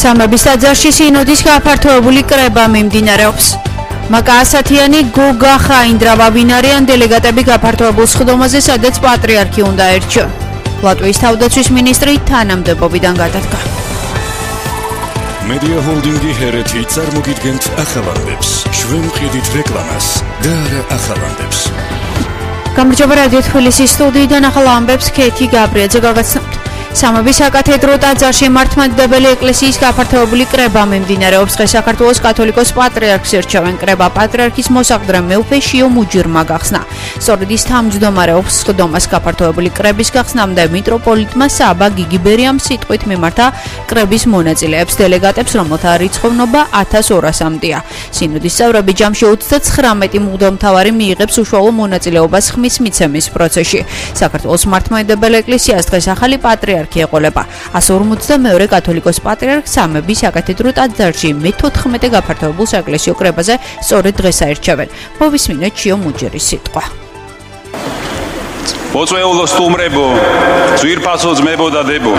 სამების ტაძარში სინოდის გაფართოებული კრება მიმდინარეობს. მაკა ასათიანი, გოგა ხაინდრა ვაბინარიან დელეგატები გაფართოებულ სხდომაზე, სადაც პატრიარქი უნდა ერჩიონ. ლატვიის თავდაცვის მინისტრი თანამდებობიდან გადადგა. Media Holdingi ჰერეთი წარმოგიდგენთ ახალანდებს, შვენყიდით რეკლამას და არა ახალანდებს. გამარჯობა რადიო თბილისის სტუდიიდან ახალ ამბებს ქეთი გაბრიაძე გავაცნობთ. სამების საკათედრო ტაძარში მართლმადიდებელი ეკლესიის გაფართოებული კრება მიმდინარეობს. დღეს საქართველოს კათოლიკოს პატრიარქს ერჩევენ. კრება პატრიარქის მოსაყდრე მეუფე შიო მუჯირმა გახსნა. სწორედ ის თავმჯდომარეობს სხდომას. გაფართოებული კრების გახსნამდე მიტროპოლიტმა საბა გიგიბერიამ სიტყვით მიმართა კრების მონაწილეებს დელეგატებს, რომელთა რიცხოვნობა 1200-მდეა. სინოდის წევრები ჯამში 39 მღვდელმთავარი მიიღებს უშუალო მონაწილეობას ხმის მიცემის პროცესში. საქართველოს მართლმადიდებელი ეკლესიას დღეს ახალი პატრიარქი ეყოლება. 152 კათოლიკოს პატრიარქს სამების საკათედრო ტაძარში მე-14 გაფართოებულ საეკლესიო კრებაზე სწორედ დღეს აერჩევენ. მოვისმინეთ შიო მუჯერის სიტყვა. მოწვეულო სტუმრებო, ძვირფასო ძმებო და დებო.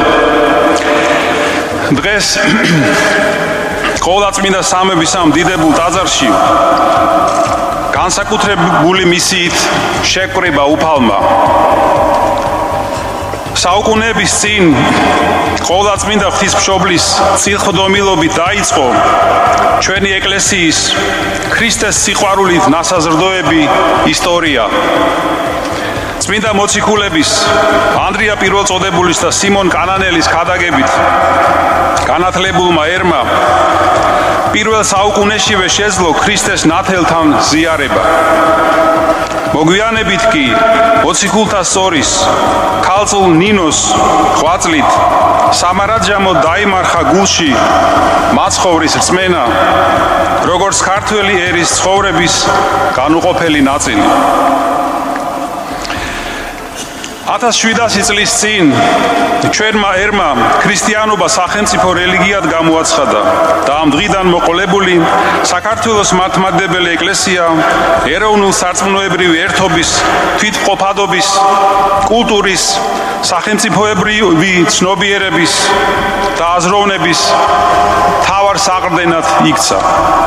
დღეს ყოვლადწმინდა სამების ამ დიდებულ ტაძარში განსაკუთრებული მისიით შეკრება უფალმა. საუკუნეების წინ ყოვლადწმინდა ღვთისმშობლის წილხდომილობით დაიწყო ჩვენი ეკლესიის ქრისტეს სიყვარულით ნასაზრდოები ისტორია. წმინდა მოციქულების ანდრია პირველწოდებულის და სიმონ კანანელის ქადაგებით განათლებულმა ერმა პირველ საუკუნეშივე შეძლო ქრისტეს ნათელთან ზიარება. მოგვიანებით კი მოციქულთა სწორის ქალწულ ნინოს ღვაწლით სამარაჯამო დაიმარხა გულში მაცხოვრის რწმენა, როგორც ქართველი ერის ცხოვრების განუყოფელი ნაწილი. 1700 წლის წინ ჩვენმა ერმა ქრისტიანობა სახელმწიფო რელიგიად გამოაცხადა და ამ დღიდან მოყოლებული საქართველოს მართლმადიდებელი ეკლესია ეროვნულ სარწმუნოებრივი ერთობის, თვითმყოფადობის, კულტურის, სახელმწიფოებრივი ცნობიერების და აზროვნების მთავარ საყრდენად იქცა.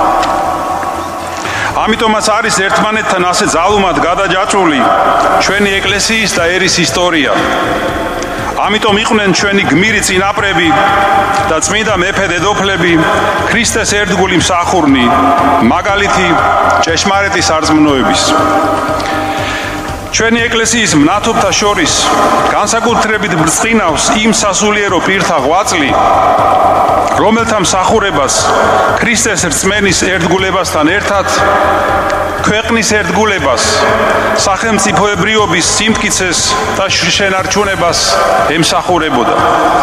ამიტომაც არის ერთმანეთთან ასე ძალუმად გადაჯაჭვული ჩვენი ეკლესიის და ერის ისტორია. ამიტომ იყვნენ ჩვენი გმირი წინაპრები და წმინდა მეფე დედოფლები ქრისტეს ერთგული მსახურნი, მაგალითი ჭეშმარიტი სარწმუნოების. ჩვენი ეკლესიის მნათობთა შორის განსაკუთრებით ბრწყინავს იმ სასულიერო პირთა ღვაწლი, რომელთა მსახურებას ქრისტეს რწმენის ერთგულებასთან ერთად ქვეყნის ერთგულებას, სახელმწიფოებრიობის სიმტკიცეს და შენარჩუნებას ემსახურებოდა.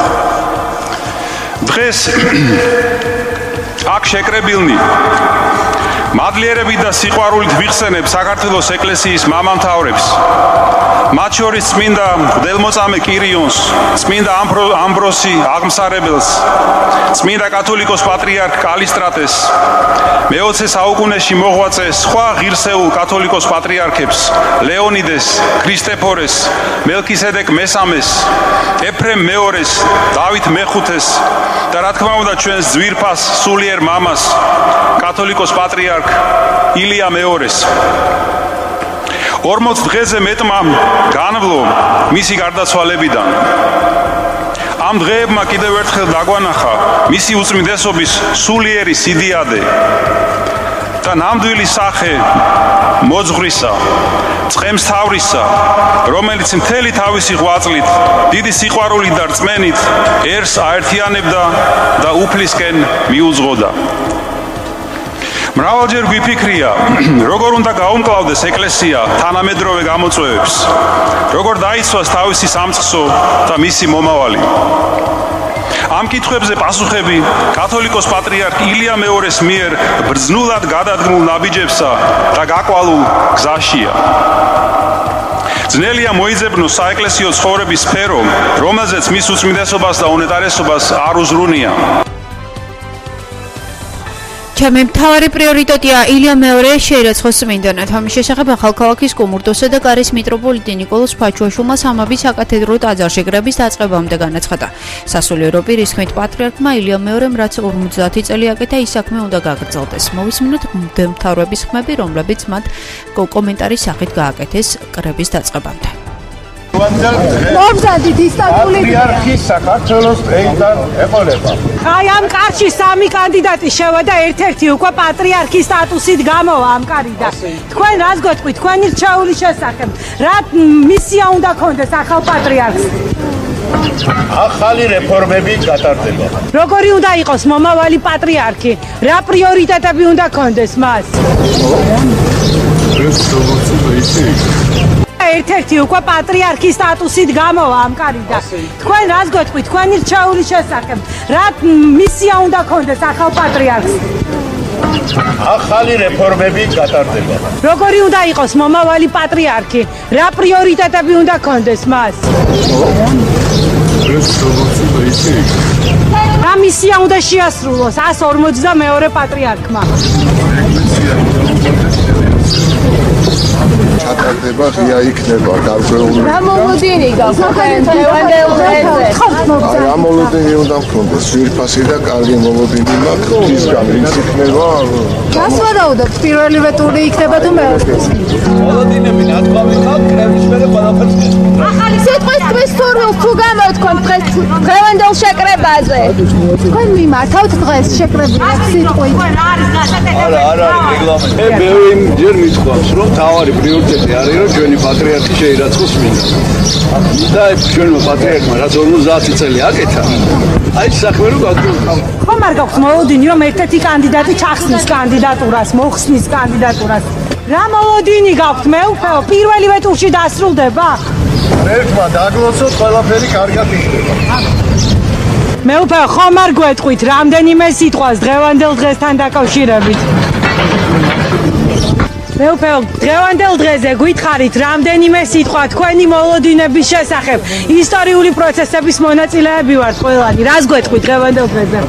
დღეს აქ შეკრებილნი მადლიერებით და სიყვარულით ვიხსენებ საქართველოს ეკლესიის მამამთავრებს, მათ შორის წმინდა მღვდელმოწამე კირიონს, წმინდა ამბროსი აღმსარებელს, წმინდა კათოლიკოს პატრიარქ კალისტრატეს, მე-20 საუკუნეში მოღვაწე სხვა ღირსეულ კათოლიკოს პატრიარქებს, ლეონიდეს, ქრისტეფორეს, მელქისედეკ მესამეს, ეფრემ მეორეს, დავით მეხუთეს და რა თქმა უნდა ჩვენს ძვირფას სულიერ მამას, კათოლიკოს პატრიარქ ილია მეორეს. 40 დღეზე მეტმა განვლო მისი გარდაცვალებიდან. ამ დღეებმა კიდევ ერთხელ დაგვანახა მისი უწმინდესობის სულიერი სიდიადე და ნამდვილი სახე მოძღვრისა, წყემსთავრისა, რომელიც მთელი თავისი ღვაწლით, დიდი სიყვარულით და რწმენით ერს აერთიანებდა და უფლისკენ მიუძღოდა. მრავალჯერ გვიფიქრია, როგორ უნდა გაუმკლავდეს ეკლესია თანამედროვე გამოწვევებს, როგორ დაიცვას თავისი სამწყსო და მისი მომავალი. ამ კითხვებზე პასუხები კათოლიკოს პატრიარქ ილია მეორეს მიერ ბრძნულად გადადგმულ ნაბიჯებსა და გაკვალულ გზაშია. ძნელია მოიძებნოს საეკლესიო ცხოვრების სფერო, რომელზეც მის უწმინდესობას და უნეტარესობას არ უზრუნია. ჩემი მთავარი პრიორიტეტია ილია მეორე შეირაცხოს წმინდანად. ამის შესახებ ახალქალაქის კუმურდოსა და კარის მიტროპოლიტი ნიკოლოზ ფაჩუაშვილმა სამების საკათედრო ტაძარში კრების დაწყებამდე განაცხადა. სასულიერო პირის თქმით პატრიარქმა ილია მეორემ რაც 50 წელი აკეთა ის საქმე უნდა გაგრძელდეს. მოვისმინოთ მდელმთავრების ხმები, რომლებიც მათ კომენტარის სახით გააკეთეს კრების დაწყებამდე. მომზადით ისტანბული პატრიარქის საქართველოს დღეიდან ეყოლება. აი ამ კარში სამი კანდიდატი შევა და ერთ-ერთი უკვე პატრიარქის სტატუსით გამოვა ამ კარიდან. თქვენ რას გეტყვით თქვენი რჩეული შესახებ? რა მისია უნდა გქონდეს ახალ პატრიარქს? ახალი რეფორმები გატარდება. როგორი უნდა იყოს მომავალი პატრიარქი? რა პრიორიტეტები უნდა გქონდეს მას? ერთ-ერთი უკვე პატრიარქის სტატუსით გამოვა ამ კარიდან. თქვენ რას გეტყვით თქვენი რჩეული შესახებ? რა მისია უნდა გქონდეს ახალ პატრიარქს? ახალი რეფორმები გატარდება. როგორი უნდა იყოს მომავალი პატრიარქი? რა პრიორიტეტები უნდა გქონდეს მას? რა მისია უნდა შეასრულოს 152 პატრიარქმა? ჩატარდება ღია იქნება გარკვეული. რა მოლოდინი გაქვს დღევანდელ დღეზე? რა მოლოდინი უნდა გქონდეს? ძვირფასი და კარგი მოლოდინი მაქვს ისგან ის იქნება. რას ვარაუდობთ პირველივე ტური იქნება თუ მეორე? მოლოდინები ნათქვამია კრემლის მერე ყველაფერს გესმის. ახალი სიტყვის ტყვის სურვილს თუ გამოთქვამთ დღეს დღევანდელ შეკრებაზე? თქვენ მიმართავთ დღეს შეკრებილს სიტყვით? არა არის რეგლამენტი. მე ბევრი ჯერ მithქვამს რომ თავარი პრიორიტეტი არის რომ ჩვენი პატრიარქი შეირაცხოს მინდა. და ჩვენმა პატრიარქმა რაც 50 წელი აკეთა აი საქმე რომ გაგრძელდეს. ხომ არ გაქვს მოლოდინი რომ ერთ-ერთი კანდიდატი ჩახსნის კანდიდატურას, მოხსნის კანდიდატურას? რა მოლოდინი გაქვთ მეუფეო პირველივე ტურში დასრულდება? ერთმა დაგლოცოთ ყველაფერი კარგად იქნება. მეუფეო ხომ არ გვეტყვით რამდენიმე სიტყვას დღევანდელ დღესთან დაკავშირებით? მეუფეო დღევანდელ დღეზე გითხარით რამდენიმე სიტყვა თქვენი მოლოდინების შესახებ. ისტორიული პროცესების მონაწილეები ვართ ყველანი. რას გვეტყვით დღევანდელ დღეზე?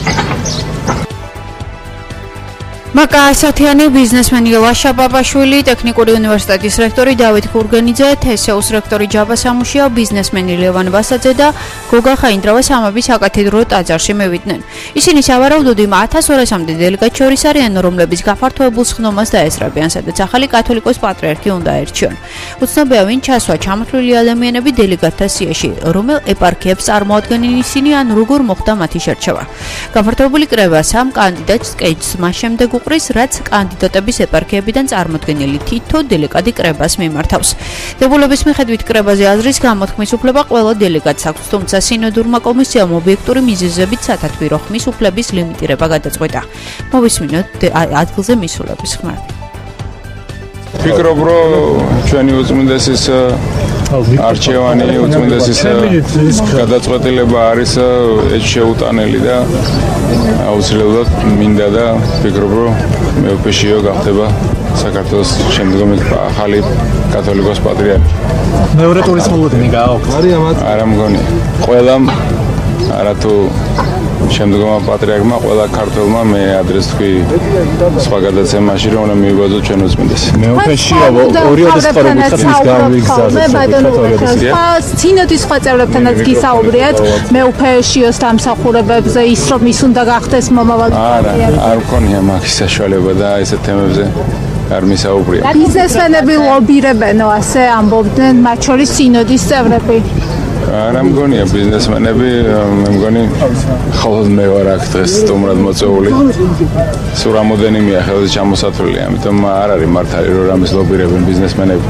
მაკა ასათიანი ბიზნესმენი ლაშა ბაბაშვილი, ტექნიკური უნივერსიტეტის რექტორი დავით ქურგენიძე, თესეუს რექტორი ჯაბა სამუშია, ბიზნესმენი ლევან ვასაძე და გოგა ხაინდრავა სამების საკათედრო ტაძარში მივიდნენ. ისინი სავარაუდოდ იმ 1200-მდე დელეგატს შორის არიან, რომლებიც გაფართოებულ სხდომას დაესწრებიან, სადაც ახალი კათოლიკოს პატრიარქი უნდა აერჩიონ. უცნობია ვინ ჩასვა ჩამოთვლილი ადამიანები დელეგატთა სიაში, რომელ ეპარქიებს წარმოადგენენ ისინი ან როგორ მოხდა მათი შერჩევა. გაფართოებული კრება სამ კანდიდატს კეჯს მას შემდეგ უყრის, რაც კანდიდატების ეპარქიებიდან წარმოდგენილი თითო დელეგატი კრებას მიმართავს. დებულების მიხედვით კრებაზე აზრის გამოთქმის უფლება ყველა დელეგატს აქვს, თუმცა სინოდურმა კომისიამ ობიექტური მიზეზებით სათათბირო ხმის უფლების ლიმიტირება გადაწყვეტა. მოვისმინოთ ადგილზე მისულების ხმები. ფიქრობ, რომ ჩვენი უწმინდესის არჩევანი, უწმინდესის გადაწყვეტილება არის შეუტანელი და აუცილებლად მინდა და ფიქრობ, რომ მეუფეშიო გახდება საქართველოს შემდგომი ახალი კათოლიკოს პატრიარქი. მეორე ტურის მოლოდინი გააქვთ? არა მგონია. ყველამ არათუ შემდგომმა პატრიარქმა ყველა ქართველმა მე ადრეს თქვი სხვა გადაცემაში რომ უნდა მიგვაძოთ ჩვენ უწმინდესი. მეუფეშია ორიოდეს ხარობითაც გამიგზავნა სინოდის სხვა წევრებთანაც გისაუბრიათ მეუფეშიოს დამსახურებებზე ის რომ ის უნდა გახდეს მომავალი პატრიარქი. არ მქონია მაგის საშუალება და ესეთ თემებზე არ მისაუბრია. ბიზნესმენები ლობირებენო ასე ამბობდნენ, მათ შორის სინოდის წევრები. არა მგონია ბიზნესმენები, მე მგონი ხოლოდ მე ვარ აქ დღეს სტუმრად მოწვეული. სულ რამოდენიმეა ხელზე ჩამოსათვლილი, ამიტომ არ არის მართალი რომ რამის ლობირებენ ბიზნესმენები.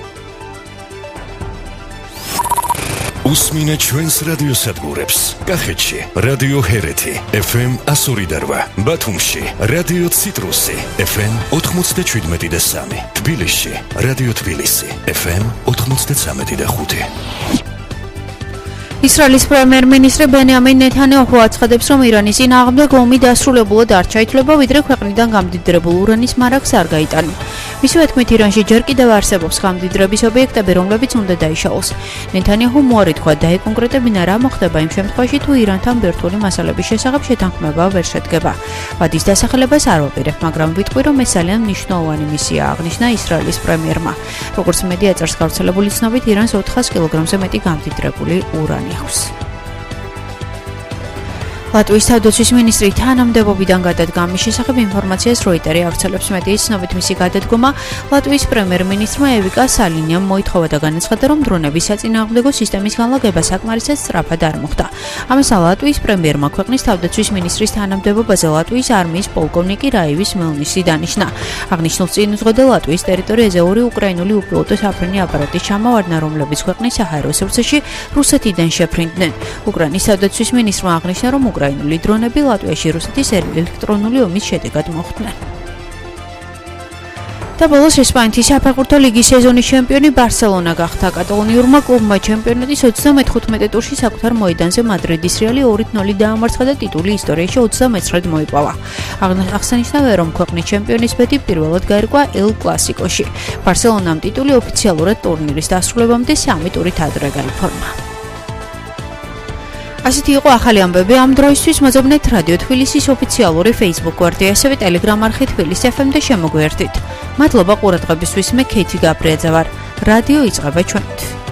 უსმინე ჩვენს რადიოსადგურებს. კახეთში რადიო ჰერეთი FM 102.8, ბათუმში რადიო ციტრუსი FM 97.3, თბილისში რადიო თბილისი FM 93.5. ისრაელის პრემიერ-მინისტრი ბენიამინ ნეთანიაჰუ აცხადებს, რომ ირანის წინააღმდეგ ომი დასრულებულად არ ჩაითვლება, ვიდრე ქვეყნიდან გამდიდრებულ ურანის მარაგს არ გაიტანო. მისივე თქმით, ირანში ჯერ კიდევ არსებობს გამდიდრების ობიექტები, რომლებიც უნდა დაიშალოს. ნეთანიაჰუმ უარი თქვა დაეკონკრეტებინა რა მოხდება იმ შემთხვევაში, თუ ირანთან ბირთვული მასალების შესახებ შეთანხმება ვერ შედგება. ვადის დასახელებას არ ვაპირებ, მაგრამ ვიტყვი, რომ ეს ძალიან მნიშვნელოვანი მისია, აღნიშნა ისრაელის პრემიერმა. როგორც მედია წერს, გავრცელებული ცნობით, ირანს 400 კილოგრამზე მეტი გამდიდრებული ურანი აქვს. ლატვიის თავდაცვის მინისტრი თანამდებობიდან გადადგა. მის შესახებ ინფორმაციას როიტერი ავრცელებს. მედიის ცნობით მისი გადადგომა ლატვიის პრემიერ-მინისტრმა ევიკა სალინიამ მოითხოვა და განაცხადა, რომ დრონების საწინააღმდეგო სისტემის განლაგება საკმარისად სწრაფად არ მოხდა. ამასა ლატვიის პრემიერმა ქვეყნის თავდაცვის მინისტრის თანამდებობაზე ლატვიის არმიის პოლკოვნიკი რაივის მელნისი დანიშნა. აღნიშნულ წინუძღოდე ლატვიის ტერიტორიაზე 2 უკრაინული უპილოტო საფრენი აპარატის ჩამოვარდნა, რომლებიც ქვეყნის საჰაერო სივრცეში რუსეთიდან შეფრინდნენ. უკრაინის თავდაცვის მინისტრმა აღნიშნა, რომ უკრაინული დრონები ლატვიაში რუსეთის ელექტრონული ომის შედეგად მოხვდნენ. და ბოლოს ესპანეთის საფეხბურთო ლიგის სეზონის ჩემპიონი ბარსელონა გახდა. კატალონიურმა კლუბმა ჩემპიონატის 35 ტურში საკუთარ მოედანზე მადრიდის რეალი 2-0 დაამარცხა და ტიტული ისტორიაში 29-რად მოიპოვა. აღსანიშნავია, რომ ქვეყნის ჩემპიონის ბედი პირველად გაირკვა ელ კლასიკოში. ბარსელონამ ტიტული ოფიციალურად ტურნირის დასრულებამდე 3 ტურით ადრე გაიფორმა. ასეთი იყო ახალი ამბები ამ დროისთვის. მოძებნეთ რადიო თბილისის ოფიციალური Facebook გვერდი, ასევე Telegram არხი თბილისი FM და შემოგვიერთდით. მადლობა ყურადღებისთვის. მე ქეითი გაბრიაძე ვარ. რადიო იწყება ჩვენით.